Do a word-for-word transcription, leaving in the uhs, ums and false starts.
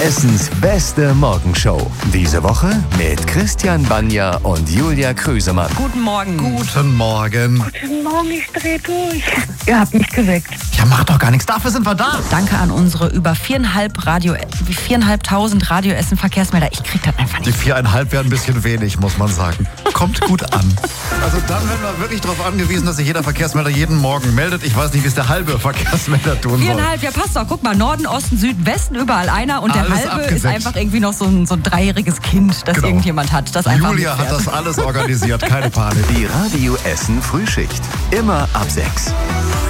Hessens beste Morgenshow. Diese Woche mit Christian Banja und Julia Krüsemann. Guten Morgen. Guten Morgen. Guten Morgen, ich dreh durch. Ihr habt mich geweckt. Ja, macht doch gar nichts. Dafür sind wir da. Danke an unsere über viereinhalb Radio, viereinhalbtausend Radio-Essen-Verkehrsmelder. Ich krieg das einfach Die nicht. viereinhalb wären ein bisschen wenig, muss man sagen. Kommt gut an. Also dann werden wir wirklich darauf angewiesen, dass sich jeder Verkehrsmelder jeden Morgen meldet. Ich weiß nicht, wie es der halbe Verkehrsmelder tun soll. Viereinhalb, ja passt doch. Guck mal, Norden, Osten, Süden, Westen, überall einer. Und der Alles halbe abgedeckt. ist einfach irgendwie noch so ein, so ein dreijähriges Kind, das Genau. irgendjemand hat. Das einfach Julia hat mitfährt. das alles organisiert. Keine Panik. Die Radio Essen Frühschicht. Immer ab sechs.